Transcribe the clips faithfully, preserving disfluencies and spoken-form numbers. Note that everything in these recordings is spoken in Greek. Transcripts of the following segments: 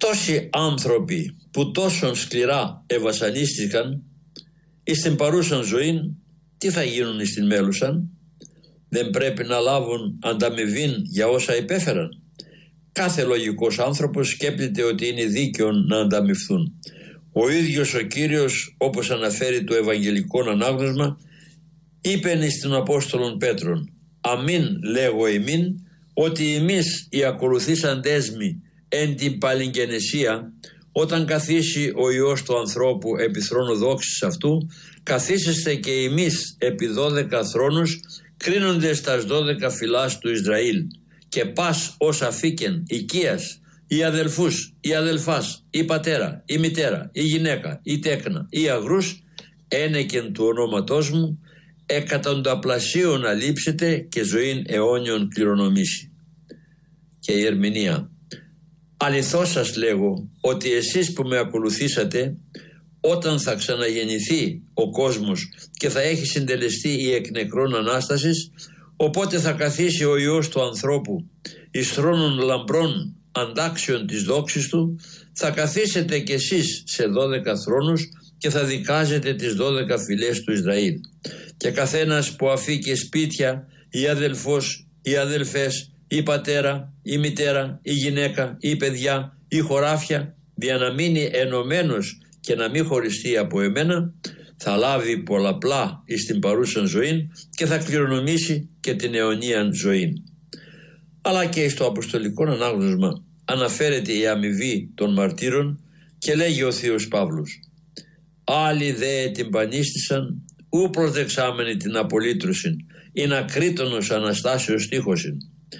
Τόσοι άνθρωποι που τόσο σκληρά ευασανίστηκαν εις την παρούσαν ζωή, τι θα γίνουν εις την μέλουσαν? Δεν πρέπει να λάβουν ανταμοιβήν για όσα υπέφεραν? Κάθε λογικός άνθρωπος σκέπτεται ότι είναι δίκαιο να ανταμοιφθούν. Ο ίδιος ο Κύριος, όπως αναφέρει το Ευαγγελικό Ανάγνωσμα, είπεν εις τον Απόστολον Πέτρον: αμήν λέγω ημίν, ότι εμείς οι ακολουθήσαντές μοι εν την παλιγγενεσία, όταν καθίσει ο Υιός του ανθρώπου επί θρόνου δόξης αυτού, καθίσεστε και εμείς επί δώδεκα θρόνους, κρίνοντες τας δώδεκα φυλάς του Ισραήλ, και πας ως αφήκεν οικίας, οι αδελφούς, οι αδελφάς, η πατέρα, η μητέρα, η γυναίκα, η τέκνα, η αγρούς, ένεκεν του ονόματός μου, εκατονταπλασίων αλείψετε και ζωήν αιώνιον κληρονομήσει. Και η ερμηνεία: αληθώς σας λέγω ότι εσείς που με ακολουθήσατε, όταν θα ξαναγεννηθεί ο κόσμος και θα έχει συντελεστεί η εκ νεκρών Ανάστασης, οπότε θα καθίσει ο Υιός του ανθρώπου εις θρόνων λαμπρών αντάξεων της δόξης του, θα καθίσετε κι εσείς σε δώδεκα θρόνους και θα δικάζετε τις δώδεκα φυλές του Ισραήλ. Και καθένας που αφήκε σπίτια, ή αδελφός, ή αδελφές, ή πατέρα, ή μητέρα, ή γυναίκα, ή παιδιά, ή χωράφια, για να μείνει ενωμένος και να μην χωριστεί από εμένα, θα λάβει πολλαπλά εις την παρούσαν ζωή και θα κληρονομήσει και την αιωνίαν ζωή. Αλλά και στο Αποστολικό Ανάγνωσμα αναφέρεται η αμοιβή των μαρτύρων και λέγει ο Θείος Παύλος: άλλοι δε την πανίστησαν, ου προσδεξάμενοι την απολύτρωσιν, ειν ακρίτωνος Αναστάσεως τείχωσιν.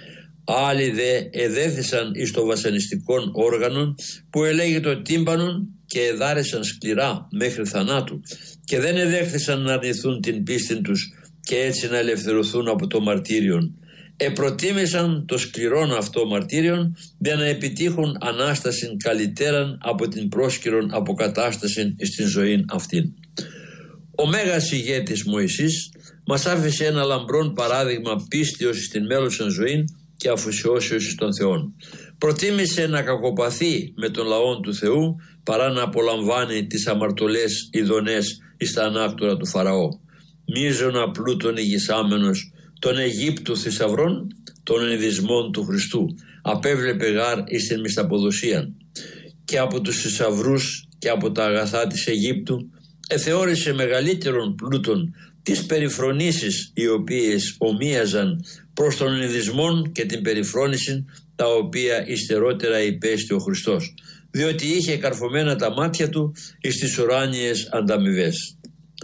Άλλοι δε εδέθησαν εις το βασανιστικόν όργανον που ελέγει το τύμπανον και εδάρεσαν σκληρά μέχρι θανάτου και δεν εδέχθησαν να αρνηθούν την πίστη τους και έτσι να ελευθερωθούν από το μαρτύριον. Επροτίμησαν το σκληρόν αυτό μαρτύριον για να επιτύχουν Ανάστασιν καλύτεραν από την πρόσκυρον αποκατάστασιν στην ζωήν αυτήν. Ο Μέγας ηγέτης Μωυσής μας άφησε ένα λαμπρόν παράδειγμα πίστεως στην μέλουσαν ζωήν και αφοσιώσεως εις τον Θεόν. Προτίμησε να κακοπαθεί με τον λαό του Θεού παρά να απολαμβάνει τις αμαρτωλές ειδονές εις τα ανάκτορα του Φαραώ. Μίζωνα πλούτον ηγισάμενος των Αιγύπτου θησαυρών, των ενδυσμών του Χριστού, απέβλεπε γάρ εις την μισθαποδοσίαν, και από τους θησαυρούς και από τα αγαθά της Αιγύπτου εθεώρησε μεγαλύτερον πλούτον τις περιφρονήσεις οι οποίες ομοίαζαν προς των ενδυσμών και την περιφρόνηση τα οποία υστερότερα υπέστη ο Χριστός, διότι είχε καρφωμένα τα μάτια του εις τις ουράνιες ανταμοιβές.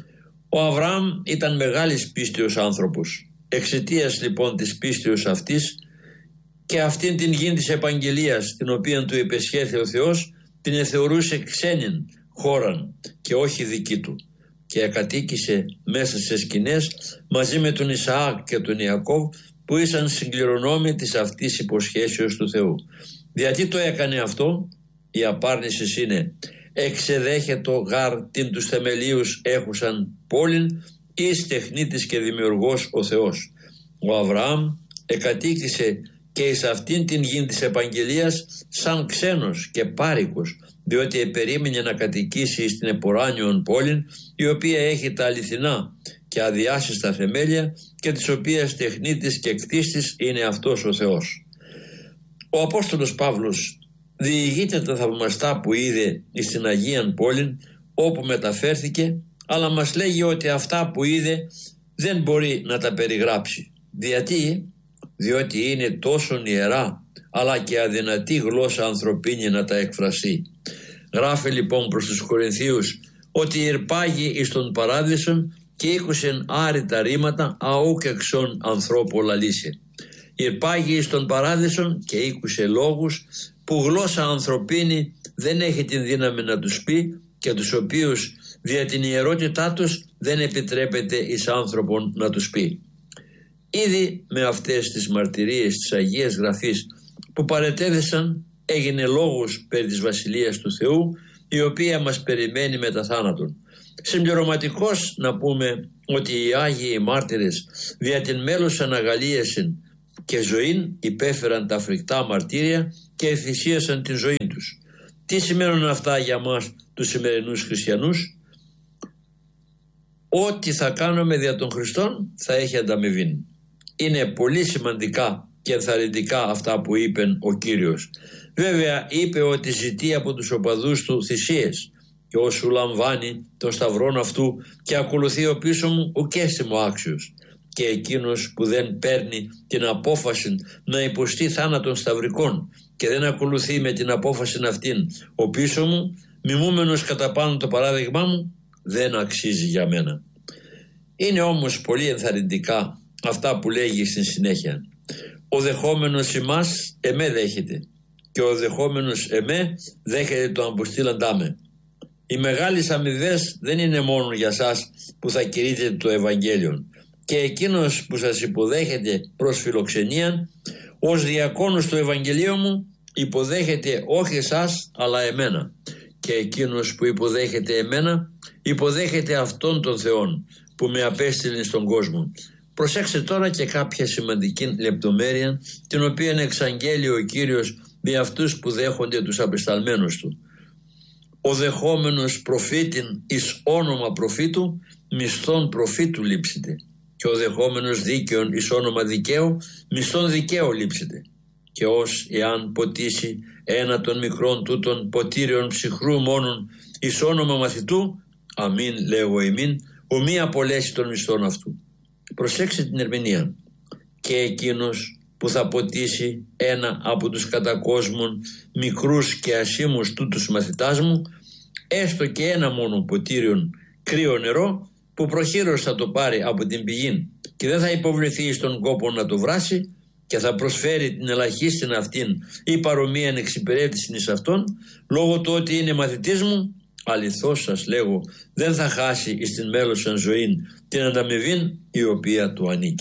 Ο Αβραάμ ήταν μεγάλης πίστεως άνθρωπος. Εξαιτίας λοιπόν της πίστεως αυτής και αυτήν την γη της επαγγελίας την οποία του υπεσχέθη ο Θεός, την εθεωρούσε ξένην χώραν και όχι δική του, και εκατοίκησε μέσα σε σκηνές μαζί με τον Ισαάκ και τον Ιακώβ που ήσαν συγκληρονόμοι της αυτής υποσχέσεως του Θεού. Γιατί το έκανε αυτό? Η απάρνηση είναι: εξεδέχετο γάρ την τους θεμελίους έχουσαν πόλην, εις τεχνίτης και δημιουργός ο Θεός. Ο Αβραάμ εκατοίκησε και εις αυτήν την γη της επαγγελίας σαν ξένος και πάρικος, διότι επερίμενε να κατοικήσει στην εποράνιον πόλην, η οποία έχει τα αληθινά και αδιάσυστα θεμέλια και της οποίας τεχνίτης και κτίστης είναι αυτός ο Θεός. Ο Απόστολος Παύλος διηγείται τα θαυμαστά που είδε στην Αγίαν πόλην όπου μεταφέρθηκε, αλλά μας λέγει ότι αυτά που είδε δεν μπορεί να τα περιγράψει. Γιατί? Διότι είναι τόσο ιερά αλλά και αδυνατή γλώσσα ανθρωπίνη να τα εκφραστεί. Γράφει λοιπόν προς τους Κορινθίους ότι «Ιρπάγει εις τον παράδεισον και ήκουσεν άρρητα ρήματα αούκ εξών ανθρώπου λαλήσε». Ιρπάγει εις τον παράδεισον και ήκουσε λόγους που γλώσσα ανθρωπίνη δεν έχει την δύναμη να τους πει και τους οποίους δια την ιερότητά τους δεν επιτρέπεται εις άνθρωπον να τους πει. Ήδη με αυτές τις μαρτυρίες της Αγίας Γραφής που παρετέθησαν έγινε λόγος περί της Βασιλείας του Θεού, η οποία μας περιμένει μετά θάνατον. Συμπληρωματικώς να πούμε ότι οι Άγιοι μάρτυρες δια την μέλουσαν αγαλίασιν και ζωήν υπέφεραν τα φρικτά μαρτύρια και εθυσίασαν την ζωή τους. Τι σημαίνουν αυτά για μας τους σημερινούς χριστιανούς? Ό,τι θα κάνουμε δια των Χριστών θα έχει ανταμοιβή. Είναι πολύ σημαντικά και ενθαρρυντικά αυτά που είπε ο Κύριος. Βέβαια είπε ότι ζητεί από τους οπαδούς του θυσίες, και όσου λαμβάνει τον σταυρόν αυτού και ακολουθεί ο πίσω μου, ουκέστημο άξιος. Και εκείνος που δεν παίρνει την απόφαση να υποστεί θάνατον σταυρικών και δεν ακολουθεί με την απόφαση αυτήν ο πίσω μου, μιμούμενος κατά πάνω το παράδειγμά μου, δεν αξίζει για μένα. Είναι όμως πολύ ενθαρρυντικά αυτά που λέγει στην συνέχεια. Ο δεχόμενος ημάς εμέ δέχεται, και ο δεχόμενος εμέ δέχεται το αμποστήλαντά με. Οι μεγάλες αμοιβές δεν είναι μόνο για σας που θα κηρύττετε το Ευαγγέλιο, και εκείνος που σας υποδέχεται προς φιλοξενία ως διακόνος του Ευαγγελίου μου υποδέχεται όχι εσάς αλλά εμένα, και εκείνος που υποδέχεται εμένα υποδέχεται αυτόν τον Θεόν που με απέστειλε στον κόσμο. Προσέξτε τώρα και κάποια σημαντική λεπτομέρεια, την οποία εξαγγέλει ο Κύριος με αυτούς που δέχονται τους απεσταλμένους του. Ο δεχόμενος προφήτην εις όνομα προφήτου μισθόν προφήτου λείψετε, και ο δεχόμενος δίκαιον εις όνομα δικαίου μισθόν δικαίου λείψετε. Και ως εάν ποτίσει ένα των μικρών τούτων ποτήριων ψυχρού μόνον εις όνομα μαθητού, αμήν λέγω ημίν, ομοί απολέσει τον μισθόν αυτού. Προσέξτε την ερμηνεία. Και εκείνος που θα ποτίσει ένα από τους κατακόσμων μικρούς και ασήμους τούτους μαθητάς μου, έστω και ένα μόνο ποτήριον κρύο νερό, που προχείρως θα το πάρει από την πηγή και δεν θα υποβληθεί στον κόπο να το βράσει, και θα προσφέρει την ελαχίστην αυτήν ή παρομοίαν εξυπηρέτηση εις αυτόν, λόγω του ότι είναι μαθητής μου, αληθώς σας λέγω, δεν θα χάσει εις την μέλωσαν ζωήν την ανταμοιβήν η οποία του ανήκει.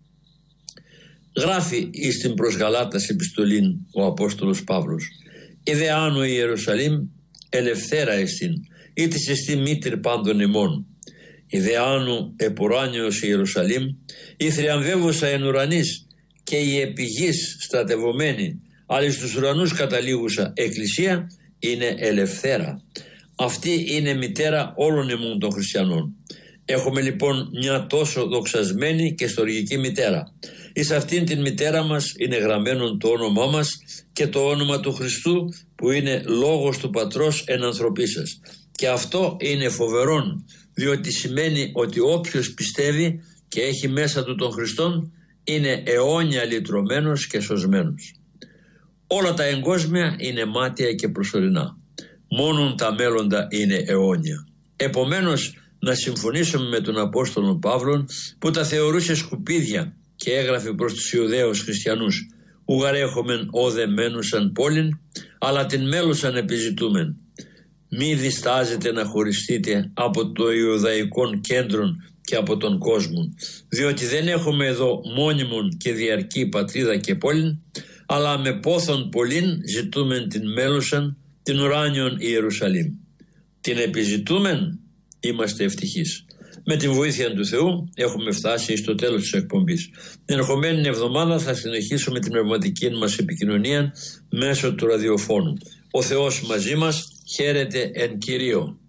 Γράφει εις την προς Γαλάτας επιστολήν ο Απόστολος Παύλος: «Ιδε άνω η Ιερουσαλήμ ελευθέρα εστίν, ή της εστί μήτηρ πάντων ημών. Ιδε άνω επουράνιος η Ιερουσαλήμ, η θριαμβεύουσα εν ουρανής, και η επιγής στρατευωμένη, αλλά στους ουρανούς καταλήγουσα εκκλησία είναι ελευθέρα». Αυτή είναι μητέρα όλων εμών των χριστιανών. Έχουμε λοιπόν μια τόσο δοξασμένη και στοργική μητέρα. Εις αυτήν την μητέρα μας είναι γραμμένο το όνομά μας και το όνομα του Χριστού, που είναι λόγος του Πατρός εν ανθρωπίσας. Και αυτό είναι φοβερόν, διότι σημαίνει ότι όποιος πιστεύει και έχει μέσα του τον Χριστόν είναι αιώνια λυτρωμένος και σωσμένος. Όλα τα εγκόσμια είναι μάτια και προσωρινά. Μόνον τα μέλλοντα είναι αιώνια. Επομένως, να συμφωνήσουμε με τον Απόστολο Παύλον, που τα θεωρούσε σκουπίδια και έγραφε προς τους Ιουδαίους χριστιανούς: «Ουγαρ έχομεν όδε μένουσαν πόλην, αλλά την μέλουσαν επιζητούμεν. Μη διστάζετε να χωριστείτε από το Ιουδαϊκόν κέντρον και από τον κόσμο, διότι δεν έχουμε εδώ μόνιμον και διαρκή πατρίδα και πόλην, αλλά με πόθον πολλήν ζητούμεν την μέλουσαν, την ουράνιον Ιερουσαλήμ. Την επιζητούμεν, είμαστε ευτυχείς». Με την βοήθεια του Θεού έχουμε φτάσει στο τέλος της εκπομπής. Την ερχομένη εβδομάδα θα συνεχίσουμε την πνευματική μας επικοινωνία μέσω του ραδιοφώνου. Ο Θεός μαζί μας. Χαίρετε εν Κυρίω.